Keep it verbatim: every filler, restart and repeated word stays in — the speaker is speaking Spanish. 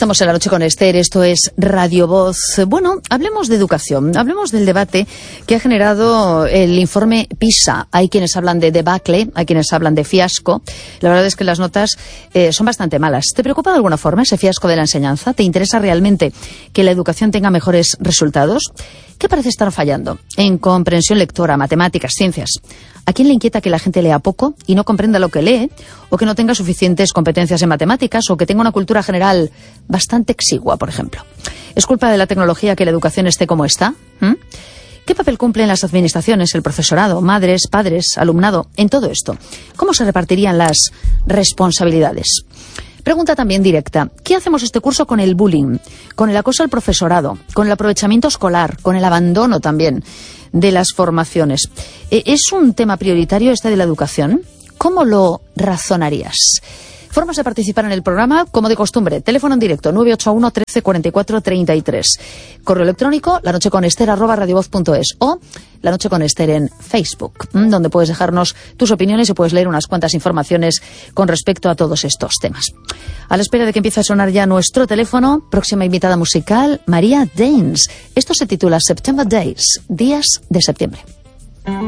Estamos en La Noche con Esther, esto es Radio Voz. Bueno, hablemos de educación, hablemos del debate que ha generado el informe PISA. Hay quienes hablan de debacle, hay quienes hablan de fiasco. La verdad es que las notas eh, son bastante malas. ¿Te preocupa de alguna forma ese fiasco de la enseñanza? ¿Te interesa realmente que la educación tenga mejores resultados? ¿Qué parece estar fallando? En comprensión lectora, matemáticas, ciencias. ¿A quién le inquieta que la gente lea poco y no comprenda lo que lee? ¿O que no tenga suficientes competencias en matemáticas? ¿O que tenga una cultura general bastante exigua, por ejemplo? ¿Es culpa de la tecnología que la educación esté como está? ¿Mm? ¿Qué papel cumplen las administraciones, el profesorado, madres, padres, alumnado en todo esto? ¿Cómo se repartirían las responsabilidades? Pregunta también directa. ¿Qué hacemos este curso con el bullying, con el acoso al profesorado, con el aprovechamiento escolar, con el abandono también de las formaciones? ¿Es un tema prioritario este de la educación? ¿Cómo lo razonarías? Formas de participar en el programa, como de costumbre. Teléfono en directo, nueve ocho uno, trece, cuarenta y cuatro, treinta y tres. Correo electrónico, lanocheconester arroba radiovoz punto es o La Noche con Esther en Facebook, donde puedes dejarnos tus opiniones y puedes leer unas cuantas informaciones con respecto a todos estos temas. A la espera de que empiece a sonar ya nuestro teléfono, próxima invitada musical, María Danes. Esto se titula September Days, Días de Septiembre.